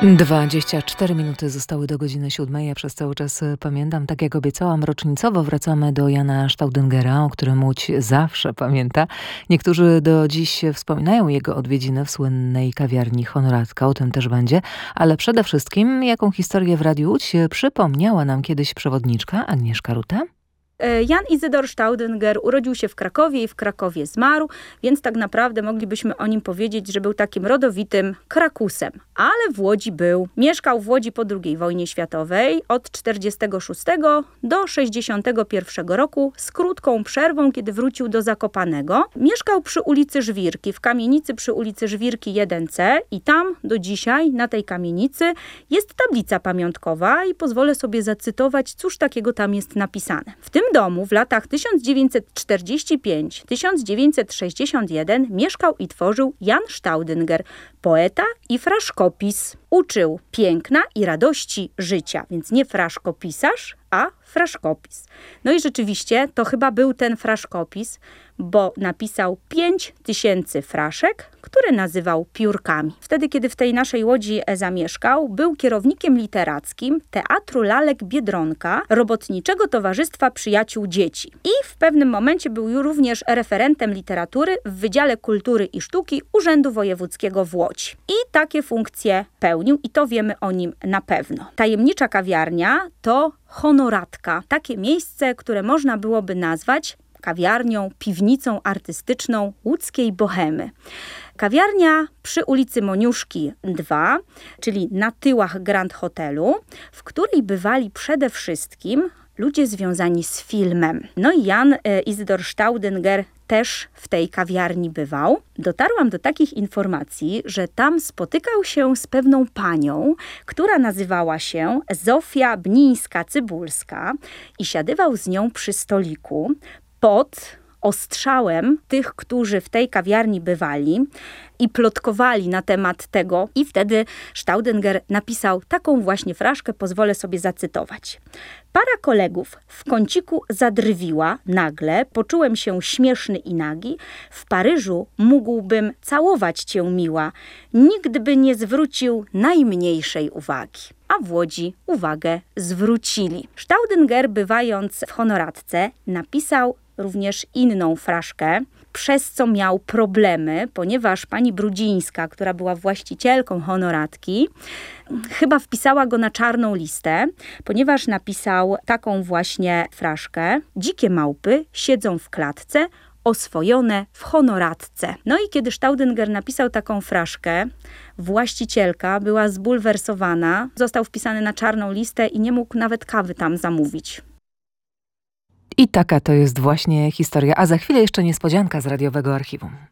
24 minuty zostały do godziny 7. Ja przez cały czas pamiętam, tak jak obiecałam, rocznicowo wracamy do Jana Staudyngera, o którym Łódź zawsze pamięta. Niektórzy do dziś wspominają jego odwiedziny w słynnej kawiarni Honoratka, o tym też będzie. Ale przede wszystkim, jaką historię w Radiu Łódź przypomniała nam kiedyś przewodniczka Agnieszka Ruta? Jan Izydor Staudynger urodził się w Krakowie i w Krakowie zmarł, więc tak naprawdę moglibyśmy o nim powiedzieć, że był takim rodowitym Krakusem. Ale w Łodzi był. Mieszkał w Łodzi po II wojnie światowej od 46 do 61 roku z krótką przerwą, kiedy wrócił do Zakopanego. Mieszkał przy ulicy Żwirki, w kamienicy przy ulicy Żwirki 1C i tam do dzisiaj na tej kamienicy jest tablica pamiątkowa i pozwolę sobie zacytować, cóż takiego tam jest napisane. W tym domu w latach 1945-1961 mieszkał i tworzył Jan Staudynger, poeta i fraszkopis. Uczył piękna i radości życia, więc nie fraszkopisarz, a fraszkopis. No i rzeczywiście to chyba był ten fraszkopis, bo napisał 5000 fraszek, które nazywał piórkami. Wtedy, kiedy w tej naszej Łodzi zamieszkał, był kierownikiem literackim Teatru Lalek Biedronka, Robotniczego Towarzystwa Przyjaciół Dzieci. I w pewnym momencie był również referentem literatury w Wydziale Kultury i Sztuki Urzędu Wojewódzkiego w Łodzi. I takie funkcje pełnił i to wiemy o nim na pewno. Tajemnicza kawiarnia to Honoratka. Takie miejsce, które można byłoby nazwać kawiarnią, piwnicą artystyczną łódzkiej bohemy. Kawiarnia przy ulicy Moniuszki 2, czyli na tyłach Grand Hotelu, w której bywali przede wszystkim ludzie związani z filmem. No i Jan Izydor Staudynger też w tej kawiarni bywał. Dotarłam do takich informacji, że tam spotykał się z pewną panią, która nazywała się Zofia Bnińska-Cybulska i siadywał z nią przy stoliku pod ostrzałem tych, którzy w tej kawiarni bywali i plotkowali na temat tego. I wtedy Staudynger napisał taką właśnie fraszkę, pozwolę sobie zacytować. Para kolegów w kąciku zadrwiła nagle, poczułem się śmieszny i nagi. W Paryżu mógłbym całować cię, miła. Nikt by nie zwrócił najmniejszej uwagi. A w Łodzi uwagę zwrócili. Staudynger, bywając w Honoratce, napisał również inną fraszkę, przez co miał problemy, ponieważ pani Brudzińska, która była właścicielką Honoratki, chyba wpisała go na czarną listę, ponieważ napisał taką właśnie fraszkę: dzikie małpy siedzą w klatce, oswojone w Honoratce. No i kiedy Staudynger napisał taką fraszkę, właścicielka była zbulwersowana, został wpisany na czarną listę i nie mógł nawet kawy tam zamówić. I taka to jest właśnie historia. A za chwilę jeszcze niespodzianka z radiowego archiwum.